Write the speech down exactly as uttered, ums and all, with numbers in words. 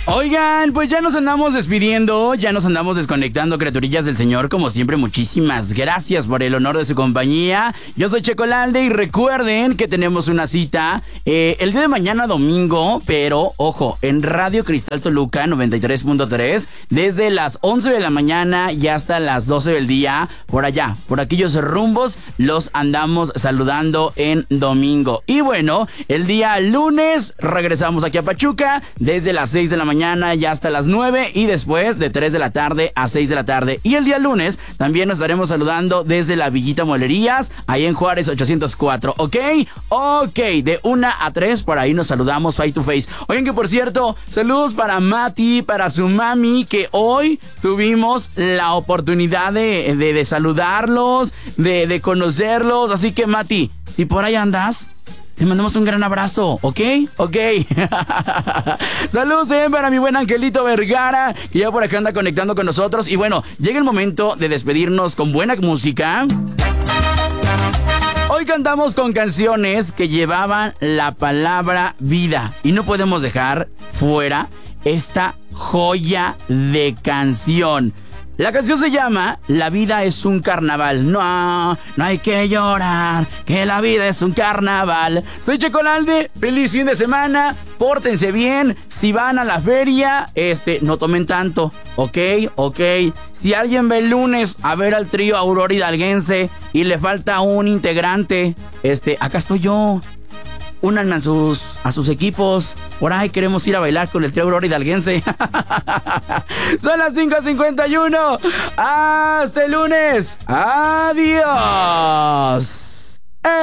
Oigan, pues ya nos andamos despidiendo, ya nos andamos desconectando, criaturillas del Señor. Como siempre, muchísimas gracias por el honor de su compañía. Yo soy Checo Lalde y recuerden que tenemos una cita eh, el día de mañana domingo, pero ojo, en Radio Cristal Toluca noventa y tres punto tres, desde las once de la mañana y hasta las doce del día, por allá, por aquellos rumbos, los andamos saludando en domingo. Y bueno, el día lunes regresamos aquí a Pachuca, desde las seis de la mañana y hasta las nueve, y después de tres de la tarde a seis de la tarde. Y el día lunes también nos estaremos saludando desde la Villita Molerías, ahí en Juárez ochocientos cuatro, ¿ok? Ok, de una a tres, por ahí nos saludamos face to face. Oigan, que por cierto, saludos para Mati, para su mami, que hoy tuvimos la oportunidad de, de, de saludarlos, de, de conocerlos. Así que, Mati, si por ahí andas, te mandamos un gran abrazo, ¿ok? Ok. Saludos también para mi buen Angelito Vergara, que ya por acá anda conectando con nosotros. Y bueno, llega el momento de despedirnos con buena música. Hoy cantamos con canciones que llevaban la palabra vida, y no podemos dejar fuera esta joya de canción. La canción se llama La vida es un carnaval. No, no hay que llorar, que la vida es un carnaval. Soy Checo Lalde, feliz fin de semana, pórtense bien. Si van a la feria, este, no tomen tanto, ok, ok. Si alguien ve el lunes a ver al trío Aurora Hidalguense y le falta un integrante, este, acá estoy yo. Únanme a sus, a sus equipos. Por ahí queremos ir a bailar con el trío Aurora Hidalguense. Son las cinco cincuenta y uno. Hasta el lunes. Adiós.